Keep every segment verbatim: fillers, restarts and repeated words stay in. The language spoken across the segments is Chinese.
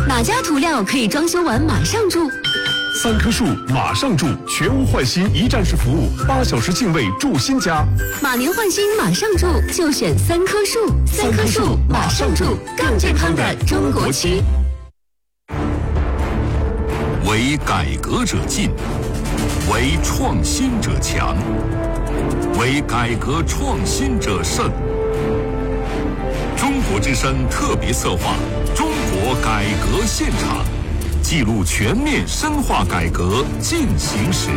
哪家涂料可以装修完马上住？ 三棵树马上住，全屋换新一站式服务，八小时净位住新家。 马年换新马上住，就选三棵树。三棵树马上住，更健康的中国区。 为改革者进，为创新者强，为改革创新者胜。中国之声特别策划《中国改革现场》，记录全面深化改革进行时。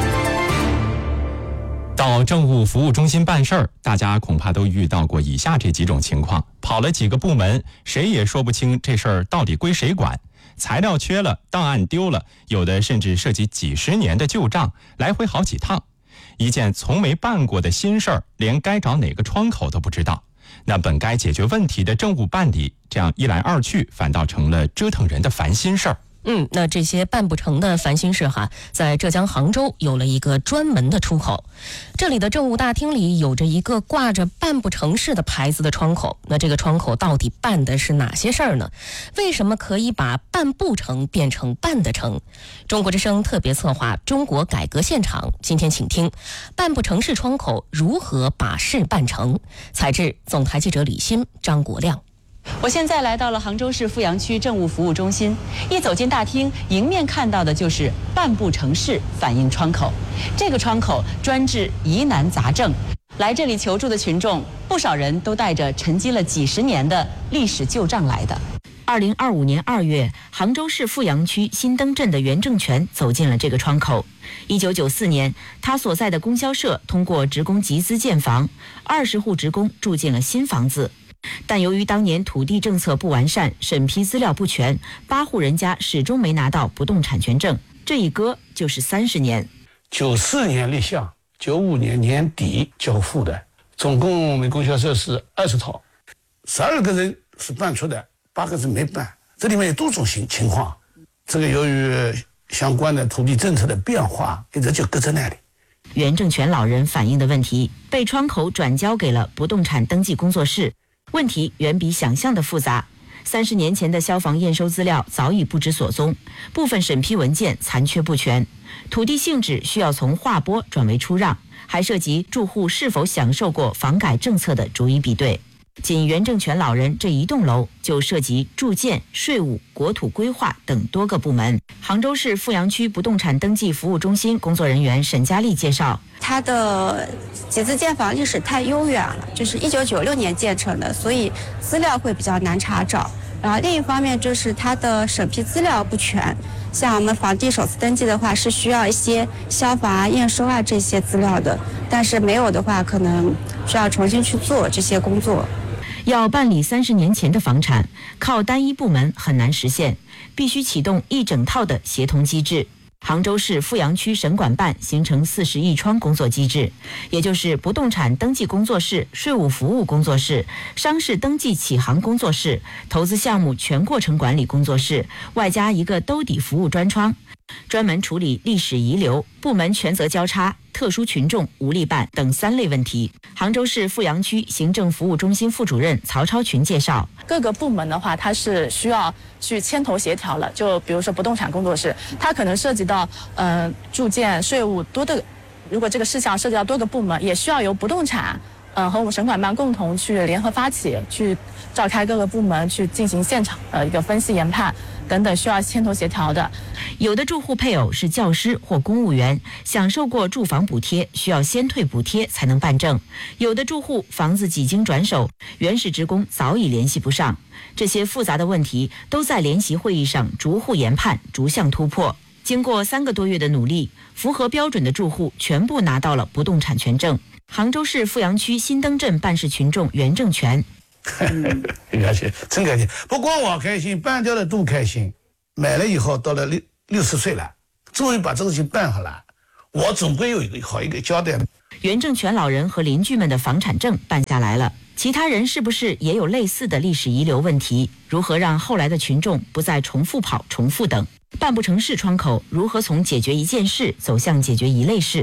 到政务服务中心办事儿，大家恐怕都遇到过以下这几种情况：跑了几个部门，谁也说不清这事儿到底归谁管。材料缺了，档案丢了，有的甚至涉及几十年的旧账，来回好几趟。一件从没办过的新事儿，连该找哪个窗口都不知道。那本该解决问题的政务办理，这样一来二去，反倒成了折腾人的烦心事儿。 嗯，那这些办不成的烦心事哈，在浙江杭州有了一个专门的出口。这里的政务大厅里有着一个挂着办不成事的牌子的窗口。那这个窗口到底办的是哪些事儿呢？为什么可以把办不成变成办得成？中国之声特别策划《中国改革现场》，今天请听办不成事窗口如何把事办成。采制总台记者李欣、张国亮。 我现在来到了杭州市富阳区政务服务中心，一走进大厅，迎面看到的就是办不成事反映窗口。这个窗口专治疑难杂症，来这里求助的群众，不少人都带着沉积了几十年的历史旧账来的。 二零二五年二月，杭州市富阳区新登镇的袁正全走进了这个窗口。一九九四年，他所在的供销社通过职工集资建房，二十户职工住进了新房子。但由于当年土地政策不完善，审批资料不全，八户人家始终没拿到不动产权证，这一搁就是三十年。 九四年立项，九五年年底交付的，总共我们供销社是二十套，十二个人是办出的，八个人没办，这里面有多种情情况。这个由于相关的土地政策的变化，一直就搁在那里。 袁正全老人反映的问题被窗口转交给了不动产登记工作室。问题远比想象的复杂。三十年前的消防验收资料早已不知所踪，部分审批文件残缺不全，土地性质需要从划拨转为出让，还涉及住户是否享受过房改政策的逐一比对。仅袁正全老人这一栋楼就涉及住建、税务、国土规划等多个部门。杭州市富阳区不动产登记服务中心工作人员沈佳丽介绍， 它的集资建房历史太悠远了，就是一九九六年建成的，所以资料会比较难查找。然后另一方面就是它的审批资料不全，像我们房地首次登记的话是需要一些消防啊、验收啊这些资料的，但是没有的话可能需要重新去做这些工作。 要办理三十年前的房产，靠单一部门很难实现，必须启动一整套的协同机制。杭州市富阳区省管办形成四十亿窗工作机制，也就是不动产登记工作室、税务服务工作室、商事登记启航工作室、投资项目全过程管理工作室，外加一个兜底服务专窗，专门处理历史遗留、部门权责交叉、特殊群众无力办等三类问题。杭州市富阳区行政服务中心副主任曹超群介绍， 各个部门的话，它是需要去牵头协调了。就比如说不动产工作室，它可能涉及到呃住建、税务多的，如果这个事项涉及到多个部门，也需要由不动产呃和我们省管办共同去联合发起，去召开各个部门去进行现场的一个分析研判等等，需要牵头协调的。 有的住户配偶是教师或公务员，享受过住房补贴，需要先退补贴才能办证；有的住户房子几经转手，原始职工早已联系不上。这些复杂的问题都在联席会议上逐户研判，逐项突破。经过三个多月的努力，符合标准的住户全部拿到了不动产权证。杭州市富阳区新登镇办事群众袁正全， 很开心，真开心。不光我开心，办掉的都开心。买了以后到了六六十岁了，终于把这个事情办好了，我总归有一个好一个交代。 袁正全老人和邻居们的房产证办下来了，其他人是不是也有类似的历史遗留问题？如何让后来的群众不再重复跑、重复等？办不成事窗口如何从解决一件事走向解决一类事？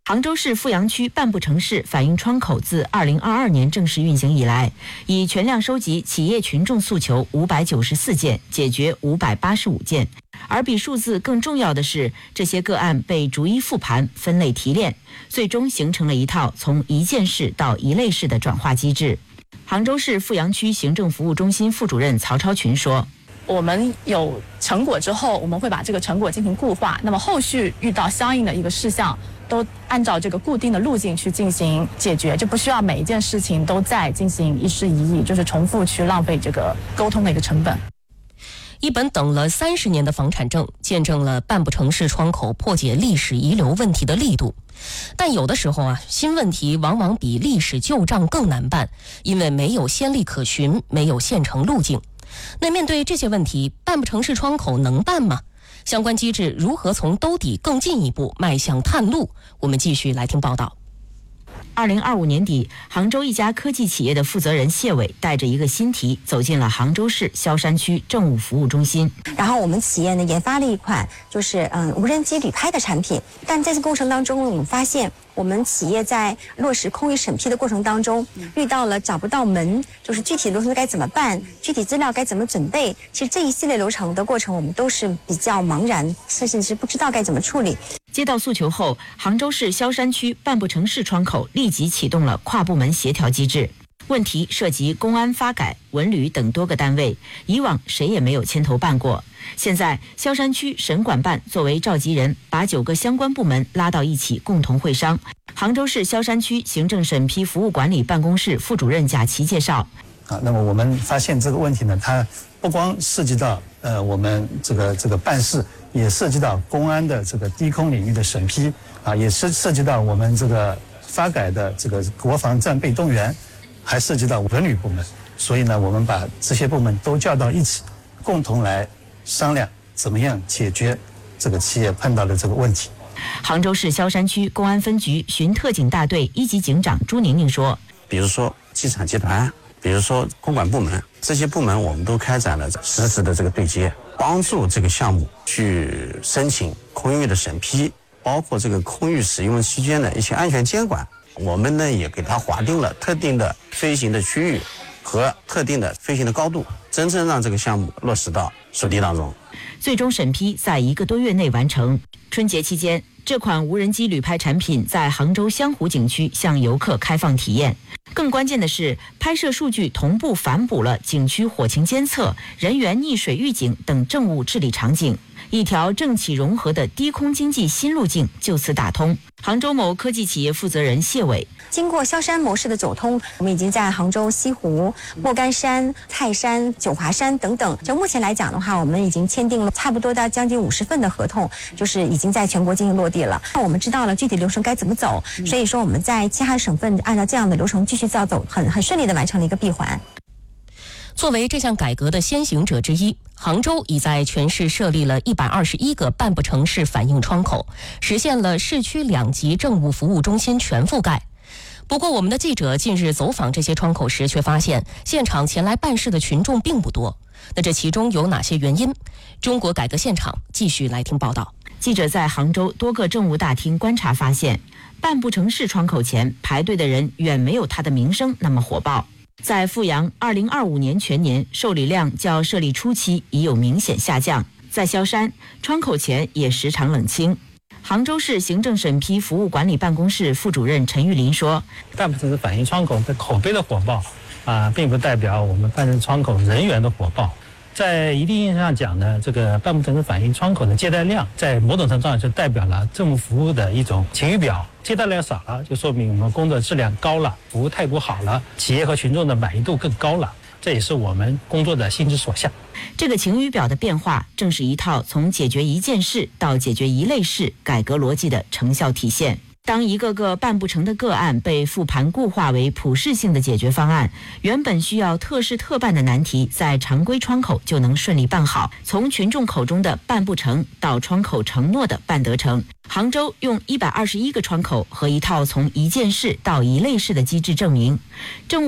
杭州市富阳区办不成事反映窗口自二零二二年正式运行以来，已全量收集企业群众诉求五百九十四件，解决五百八十五件。而比数字更重要的是，这些个案被逐一复盘、分类提炼，最终形成了一套从一件事到一类事的转化机制。杭州市富阳区行政服务中心副主任曹超群说， 我们有成果之后，我们会把这个成果进行固化，那么后续遇到相应的一个事项，都按照这个固定的路径去进行解决，就不需要每一件事情都再进行一事一议，就是重复去浪费这个沟通的一个成本。 一本等了三十年的房产证，见证了办不成事窗口破解历史遗留问题的力度。但有的时候啊，新问题往往比历史旧账更难办，因为没有先例可循，没有现成路径。那面对这些问题，办不成事窗口能办吗？相关机制如何从兜底更进一步迈向探路？我们继续来听报道。 二零二五年底，杭州一家科技企业的负责人谢伟带着一个新题走进了杭州市萧山区政务服务中心。 然后我们企业呢研发了一款就是嗯无人机旅拍的产品，但在这个过程当中，我们发现我们企业在落实空域审批的过程当中，遇到了找不到门，就是具体流程该怎么办，具体资料该怎么准备。其实这一系列流程的过程，我们都是比较茫然，甚至是不知道该怎么处理。 接到诉求后，杭州市萧山区办不成事窗口立即启动了跨部门协调机制。问题涉及公安、发改、文旅等多个单位，以往谁也没有牵头办过。现在萧山区审管办作为召集人，把九个相关部门拉到一起共同会商。杭州市萧山区行政审批服务管理办公室副主任贾琦介绍， 啊，那么我们发现这个问题呢，它不光涉及到呃我们这个这个办事，也涉及到公安的这个低空领域的审批啊，也是涉及到我们这个发改的这个国防战备动员，还涉及到文旅部门。所以呢，我们把这些部门都叫到一起，共同来商量怎么样解决这个企业碰到的这个问题。 杭州市萧山区公安分局巡特警大队一级警长朱宁宁说， 比如说机场集团，比如说公管部门，这些部门我们都开展了实时的这个对接，帮助这个项目去申请空域的审批，包括这个空域使用期间的一些安全监管，我们呢也给它划定了特定的飞行的区域和特定的飞行的高度，真正让这个项目落实到实地当中。 最终审批在一个多月内完成。春节期间，这款无人机旅拍产品在杭州湘湖景区向游客开放体验。更关键的是，拍摄数据同步反哺了景区火情监测、人员溺水预警等政务治理场景，一条政企融合的低空经济新路径就此打通。杭州某科技企业负责人谢伟， 经过萧山模式的走通，我们已经在杭州西湖、莫干山、泰山、九华山等等，就目前来讲的话，我们已经签订了差不多到将近五十份的合同，就是已经在全国进行落地了。我们知道了具体流程该怎么走，所以说我们在其他省份按照这样的流程继续照走，很很顺利的完成了一个闭环。 作为这项改革的先行者之一，杭州已在全市设立了一百二十一个办不成事反映窗口，实现了市区两级政务服务中心全覆盖。不过，我们的记者近日走访这些窗口时，却发现现场前来办事的群众并不多。那这其中有哪些原因？中国改革现场继续来听报道。 记者在杭州多个政务大厅观察发现，办不成事窗口前排队的人远没有他的名声那么火爆。在富阳，二零二五年全年受理量较设立初期已有明显下降。在萧山，窗口前也时常冷清。杭州市行政审批服务管理办公室副主任陈玉林说， 办不成事反映窗口的口碑的火爆啊，并不代表我们办事窗口人员的火爆。在一定意义上讲呢，这个办不成事反映窗口的接待量，在某种程度上就代表了政务服务的一种晴雨表。接待量少了，就说明我们工作质量高了，服务态度好了，企业和群众的满意度更高了。这也是我们工作的心之所向。 这个晴雨表的变化，正是一套从解决一件事到解决一类事改革逻辑的成效体现。当一个个办不成的个案被复盘固化为普适性的解决方案，原本需要特事特办的难题，在常规窗口就能顺利办好。从群众口中的办不成，到窗口承诺的办得成。杭州用一百二十一个窗口和一套从一件事到一类事的机制证明，政务